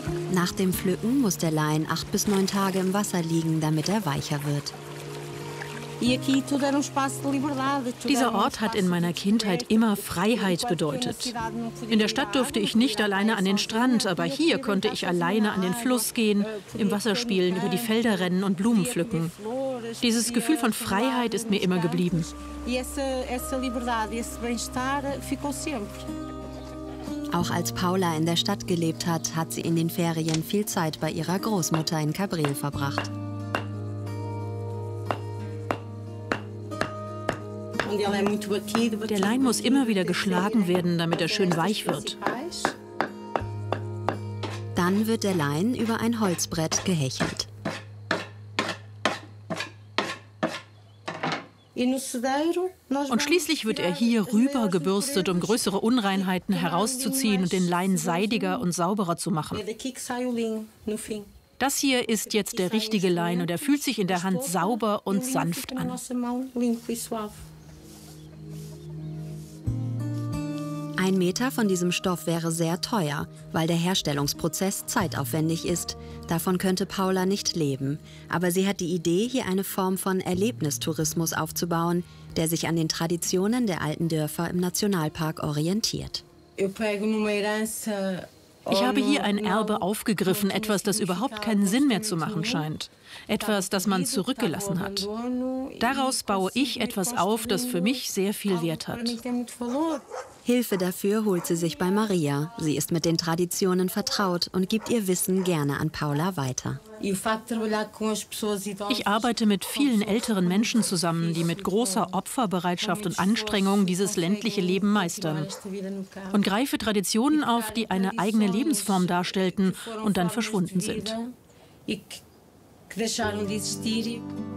Nach dem Pflücken muss der Lein 8 bis 9 Tage im Wasser liegen, damit er weicher wird. Dieser Ort hat in meiner Kindheit immer Freiheit bedeutet. In der Stadt durfte ich nicht alleine an den Strand, aber hier konnte ich alleine an den Fluss gehen, im Wasser spielen, über die Felder rennen und Blumen pflücken. Dieses Gefühl von Freiheit ist mir immer geblieben. Auch als Paula in der Stadt gelebt hat, hat sie in den Ferien viel Zeit bei ihrer Großmutter in Cabril verbracht. Der Lein muss immer wieder geschlagen werden, damit er schön weich wird. Dann wird der Lein über ein Holzbrett gehechelt. Und schließlich wird er hier rüber gebürstet, um größere Unreinheiten herauszuziehen und den Lein seidiger und sauberer zu machen. Das hier ist jetzt der richtige Lein und er fühlt sich in der Hand sauber und sanft an. Ein Meter von diesem Stoff wäre sehr teuer, weil der Herstellungsprozess zeitaufwendig ist. Davon könnte Paula nicht leben. Aber sie hat die Idee, hier eine Form von Erlebnistourismus aufzubauen, der sich an den Traditionen der alten Dörfer im Nationalpark orientiert. Ich habe hier ein Erbe aufgegriffen, etwas, das überhaupt keinen Sinn mehr zu machen scheint. Etwas, das man zurückgelassen hat. Daraus baue ich etwas auf, das für mich sehr viel Wert hat. Hilfe dafür holt sie sich bei Maria. Sie ist mit den Traditionen vertraut und gibt ihr Wissen gerne an Paula weiter. Ich arbeite mit vielen älteren Menschen zusammen, die mit großer Opferbereitschaft und Anstrengung dieses ländliche Leben meistern. Und greife Traditionen auf, die eine eigene Lebensform darstellten und dann verschwunden sind.